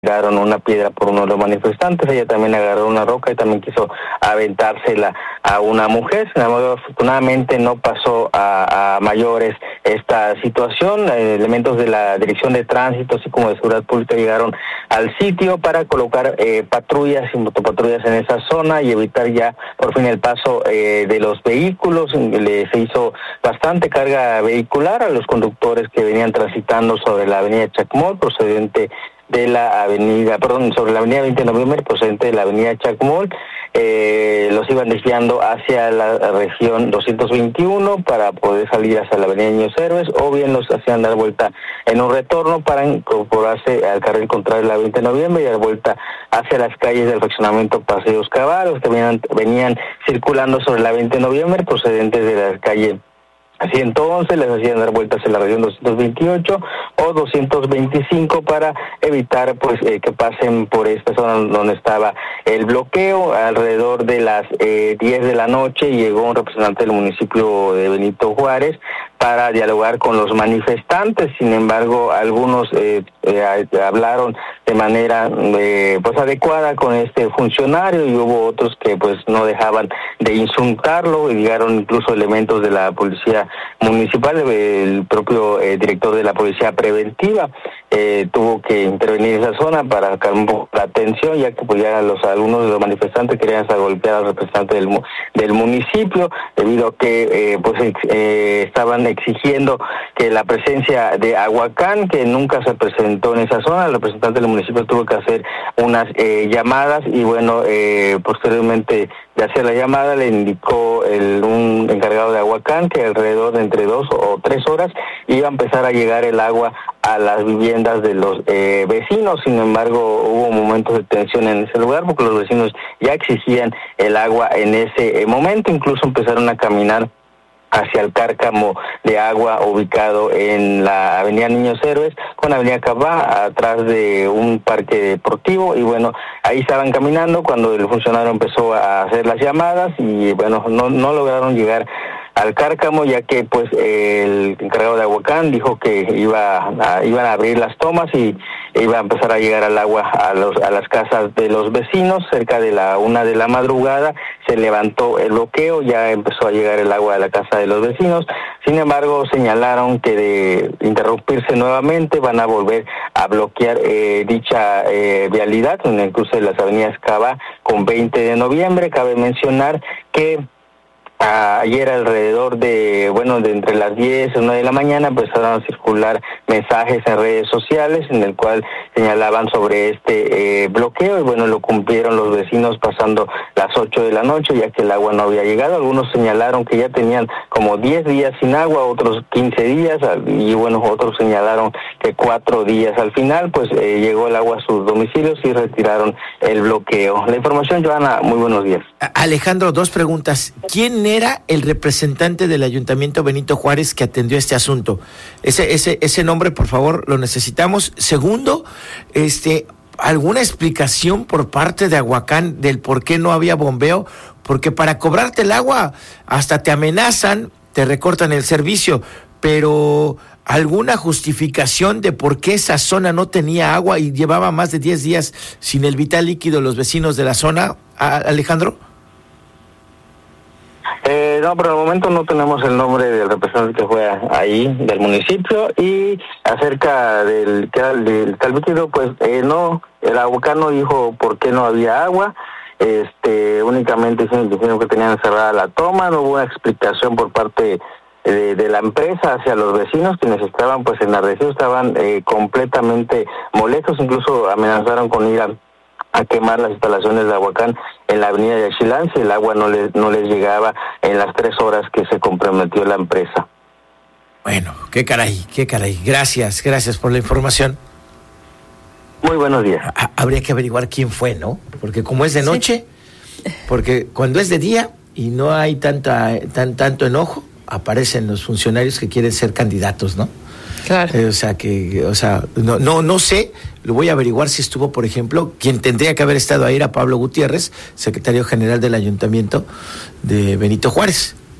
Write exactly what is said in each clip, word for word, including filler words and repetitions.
tiraron una piedra por uno de los manifestantes. Ella también agarró una roca y también quiso aventársela a una mujer. Sin embargo, afortunadamente no pasó a, a mayores esta situación. Eh, elementos de la Dirección de Tránsito, así como de Seguridad Pública, llegaron al sitio para colocar eh, patrullas y motopatrullas en esa zona y evitar ya por fin el paso eh, de los vehículos. Le, se hizo bastante carga vehicular a los conductores que venían transitando sobre la avenida Chacmol, procedente de la avenida, perdón, sobre la avenida veinte de noviembre, procedente de la avenida Chacmol. Eh, los iban desviando hacia la región doscientos veintiuno para poder salir hacia la avenida Niños Héroes, o bien los hacían dar vuelta en un retorno para incorporarse al carril contrario de la veinte de noviembre y dar vuelta hacia las calles del fraccionamiento Paseos Caballos, que venían, venían circulando sobre la veinte de noviembre, procedentes de la calle ciento once, les hacían dar vueltas en la región doscientos veintiocho o doscientos veinticinco para evitar pues eh, que pasen por esta zona donde estaba el bloqueo. Alrededor de las eh, diez de la noche llegó un representante del municipio de Benito Juárez para dialogar con los manifestantes. Sin embargo, algunos eh, eh, hablaron de manera eh, pues adecuada con este funcionario y hubo otros que pues no dejaban de insultarlo, y llegaron incluso elementos de la policía municipal. El propio eh, director de la policía preventiva eh, tuvo que intervenir en esa zona para calmar un poco la atención, ya que pues ya los algunos de los manifestantes querían hasta golpear al representante del, del municipio, debido a que eh, pues eh, estaban exigiendo que la presencia de Aguacán, que nunca se presentó en esa zona. El representante del municipio tuvo que hacer unas eh, llamadas y bueno, eh, posteriormente de hacer la llamada le indicó el, un encargado de Aguacán que alrededor de entre dos o tres horas iba a empezar a llegar el agua a las viviendas de los eh, vecinos. Sin embargo, hubo momentos de tensión en ese lugar porque los vecinos ya exigían el agua en ese eh, momento. Incluso empezaron a caminar hacia el cárcamo de agua ubicado en la avenida Niños Héroes con avenida Cabá, atrás de un parque deportivo, y bueno, ahí estaban caminando cuando el funcionario empezó a hacer las llamadas y bueno, no, no lograron llegar al cárcamo, ya que pues el encargado de Aguacán dijo que iba a, iban a abrir las tomas y iba a empezar a llegar al agua a los a las casas de los vecinos. Cerca de la una de la madrugada se levantó el bloqueo, ya empezó a llegar el agua a la casa de los vecinos. Sin embargo, señalaron que de interrumpirse nuevamente van a volver a bloquear eh, dicha eh, vialidad en el cruce de las avenidas Cava con veinte de noviembre. Cabe mencionar que ayer alrededor de, bueno, de entre las diez y una de la mañana empezaron a circular mensajes en redes sociales en el cual señalaban sobre este eh, bloqueo y bueno, lo cumplieron los vecinos pasando las ocho de la noche, ya que el agua no había llegado. Algunos señalaron que ya tenían como diez días sin agua, otros quince días y bueno, otros señalaron que cuatro días. Al final pues eh, llegó el agua a sus domicilios y retiraron el bloqueo. La información, Joana, muy buenos días. Alejandro, dos preguntas. ¿Quién era el representante del Ayuntamiento Benito Juárez que atendió este asunto? Ese, ese, ese nombre, por favor, lo necesitamos. Segundo, este, ¿alguna explicación por parte de Aguacán del por qué no había bombeo? Porque para cobrarte el agua hasta te amenazan, te recortan el servicio, pero ¿alguna justificación de por qué esa zona no tenía agua y llevaba más de diez días sin el vital líquido los vecinos de la zona, Alejandro? Eh, no, por el momento no tenemos el nombre del representante que fue ahí, del municipio, y acerca del que era el tal líquido, pues eh, no, el Aguacán no dijo por qué no había agua, este, únicamente dijeron que tenían cerrada la toma, no hubo una explicación por parte de, de la empresa hacia los vecinos, quienes estaban pues en la región, estaban eh, completamente molestos, incluso amenazaron con ir a a quemar las instalaciones de Aguacán en la avenida de Axilán si el agua no les, no les llegaba en las tres horas que se comprometió la empresa. Bueno, qué caray, qué caray. Gracias, gracias por la información. Muy buenos días. Habría que averiguar quién fue, ¿no? Porque como es de noche, sí. Porque cuando es de día y no hay tanta tan tanto enojo, aparecen los funcionarios que quieren ser candidatos, ¿no? Claro. Eh, o sea que, o sea, no, no, no sé, lo voy a averiguar si estuvo, por ejemplo, quien tendría que haber estado ahí era Pablo Gutiérrez, secretario general del Ayuntamiento de Benito Juárez.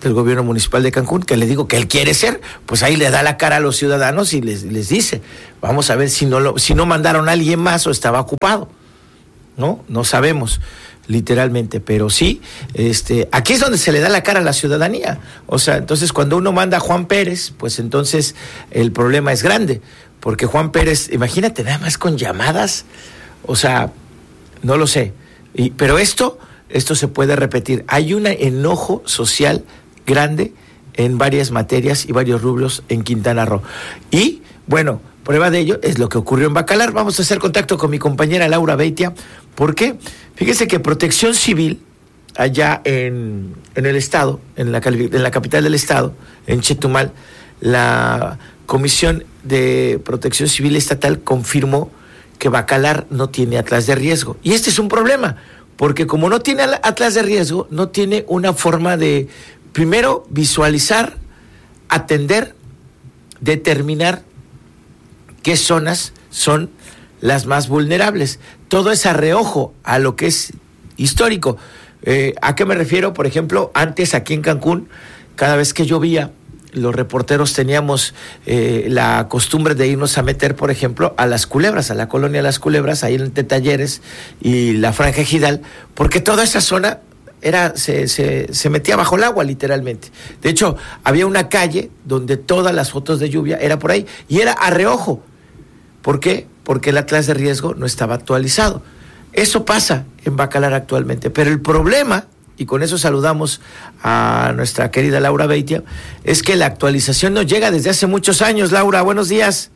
del gobierno municipal de Cancún, que le digo que él quiere ser, pues ahí le da la cara a los ciudadanos y les, les dice, vamos a ver si no, lo, si no mandaron a alguien más o estaba ocupado, ¿no? No sabemos, literalmente, pero sí, este, aquí es donde se le da la cara a la ciudadanía. O sea, entonces cuando uno manda a Juan Pérez, pues entonces el problema es grande, porque Juan Pérez, imagínate nada más con llamadas, o sea, no lo sé, y, pero esto, esto se puede repetir. Hay un enojo social grande en varias materias y varios rubros en Quintana Roo. Y, bueno, prueba de ello es lo que ocurrió en Bacalar. Vamos a hacer contacto con mi compañera Laura Beitia. ¿Por qué? Fíjese que Protección Civil, allá en, en el estado, en la, en la capital del estado, en Chetumal, la Comisión de Protección Civil Estatal confirmó que Bacalar no tiene atlas de riesgo. Y este es un problema, porque como no tiene atlas de riesgo, no tiene una forma de, primero, visualizar, atender, determinar qué zonas son las más vulnerables. Todo es a reojo a lo que es histórico. Eh, ¿A qué me refiero? Por ejemplo, antes aquí en Cancún, cada vez que llovía, los reporteros teníamos eh, la costumbre de irnos a meter, por ejemplo, a Las Culebras, a la colonia Las Culebras, ahí entre Talleres y la Franja Ejidal, porque toda esa zona era se, se, se metía bajo el agua, literalmente. De hecho, había una calle donde todas las fotos de lluvia era por ahí, y era a reojo. ¿Por qué? Porque el atlas de riesgo no estaba actualizado. Eso pasa en Bacalar actualmente, pero el problema, y con eso saludamos a nuestra querida Laura Beitia, es que la actualización no llega desde hace muchos años. Laura, buenos días.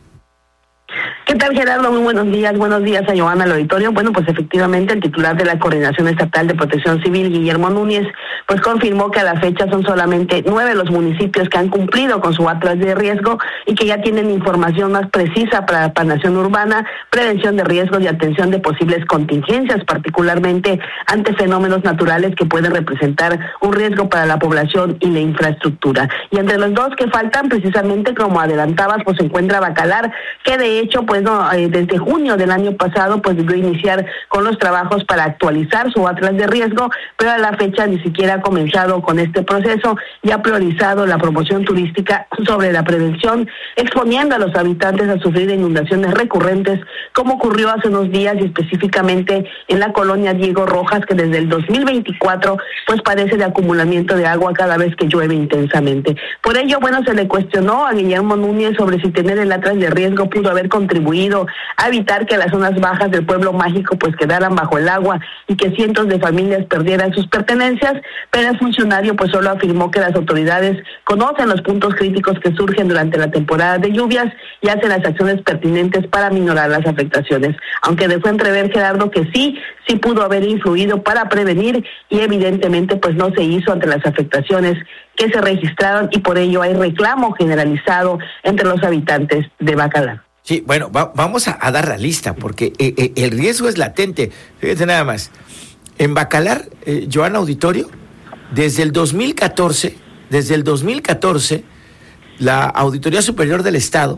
¿Qué tal, Gerardo? Muy buenos días. Buenos días a Joana, al auditorio. Bueno, pues efectivamente el titular de la Coordinación Estatal de Protección Civil, Guillermo Núñez, pues confirmó que a la fecha son solamente nueve los municipios que han cumplido con su atlas de riesgo y que ya tienen información más precisa para la planeación urbana, prevención de riesgos y atención de posibles contingencias, particularmente ante fenómenos naturales que pueden representar un riesgo para la población y la infraestructura. Y entre los dos que faltan, precisamente como adelantabas, pues se encuentra Bacalar, que de hecho, pues no, eh, desde junio del año pasado, pues debió iniciar con los trabajos para actualizar su atlas de riesgo, pero a la fecha ni siquiera ha comenzado con este proceso y ha priorizado la promoción turística sobre la prevención, exponiendo a los habitantes a sufrir inundaciones recurrentes, como ocurrió hace unos días y específicamente en la colonia Diego Rojas, que desde el dos mil veinticuatro pues padece de acumulamiento de agua cada vez que llueve intensamente. Por ello, bueno, se le cuestionó a Guillermo Núñez sobre si tener el atlas de riesgo pudo haber contribuido a evitar que las zonas bajas del pueblo mágico pues quedaran bajo el agua y que cientos de familias perdieran sus pertenencias, pero el funcionario pues solo afirmó que las autoridades conocen los puntos críticos que surgen durante la temporada de lluvias y hacen las acciones pertinentes para minorar las afectaciones, aunque dejó entrever, Gerardo, que sí, sí pudo haber influido para prevenir y evidentemente pues no se hizo ante las afectaciones que se registraron y por ello hay reclamo generalizado entre los habitantes de Bacalar. Sí, bueno, va, vamos a, a dar la lista, porque eh, eh, el riesgo es latente. Fíjense nada más. En Bacalar, eh, Joana Auditorio, desde el dos mil catorce, desde el dos mil catorce, la Auditoría Superior del Estado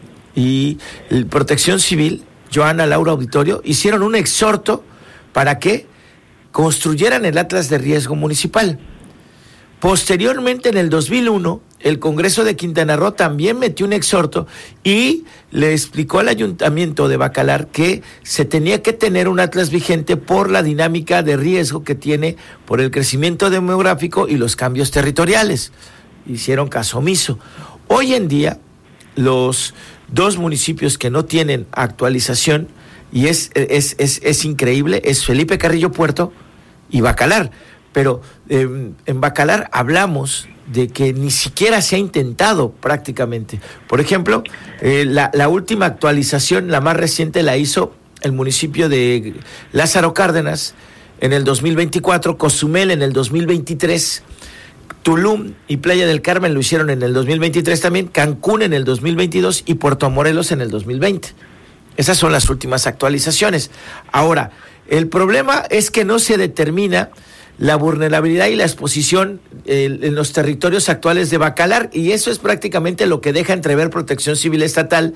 y el Protección Civil, Joana, Laura Auditorio, hicieron un exhorto para que construyeran el atlas de riesgo municipal. Posteriormente, en el dos mil uno, el Congreso de Quintana Roo también metió un exhorto y le explicó al Ayuntamiento de Bacalar que se tenía que tener un atlas vigente por la dinámica de riesgo que tiene por el crecimiento demográfico y los cambios territoriales. Hicieron caso omiso. Hoy en día, los dos municipios que no tienen actualización, y es, es, es, es increíble, es Felipe Carrillo Puerto y Bacalar. Pero eh, en Bacalar hablamos de que ni siquiera se ha intentado prácticamente. Por ejemplo, eh, la, la última actualización, la más reciente, la hizo el municipio de Lázaro Cárdenas en el dos mil veinticuatro, Cozumel en el dos mil veintitrés, Tulum y Playa del Carmen lo hicieron en el dos mil veintitrés también, Cancún en el dos mil veintidós y Puerto Morelos en el dos mil veinte. Esas son las últimas actualizaciones. Ahora, el problema es que no se determina la vulnerabilidad y la exposición eh, en los territorios actuales de Bacalar, y eso es prácticamente lo que deja entrever Protección Civil Estatal,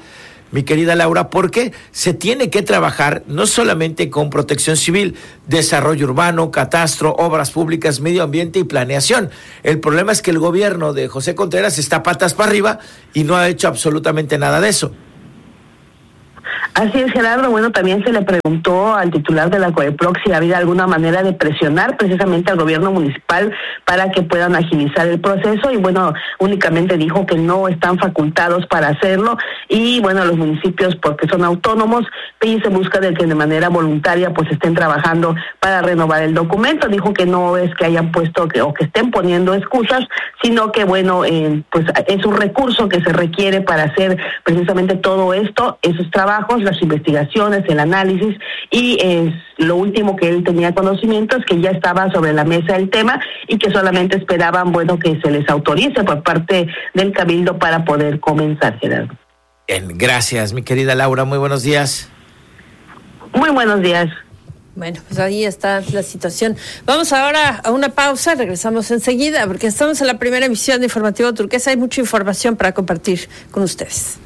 mi querida Laura, porque se tiene que trabajar no solamente con protección civil, desarrollo urbano, catastro, obras públicas, medio ambiente y planeación. El problema es que el gobierno de José Contreras está patas para arriba y no ha hecho absolutamente nada de eso. Así es, Gerardo. Bueno, también se le preguntó al titular de la COEPROC si había alguna manera de presionar precisamente al gobierno municipal para que puedan agilizar el proceso y bueno, únicamente dijo que no están facultados para hacerlo y bueno, los municipios porque son autónomos y se busca de que de manera voluntaria pues estén trabajando para renovar el documento. Dijo que no es que hayan puesto que, o que estén poniendo excusas, sino que bueno, eh, pues es un recurso que se requiere para hacer precisamente todo esto, esos trabajos, las investigaciones, el análisis y eh, lo último que él tenía conocimiento es que ya estaba sobre la mesa el tema y que solamente esperaban, bueno, que se les autorice por parte del Cabildo para poder comenzar, Gerardo. Bien, gracias, mi querida Laura, muy buenos días. Muy buenos días. Bueno, pues ahí está la situación. Vamos ahora a una pausa, regresamos enseguida porque estamos en la primera emisión de Informativo Turquesa, hay mucha información para compartir con ustedes.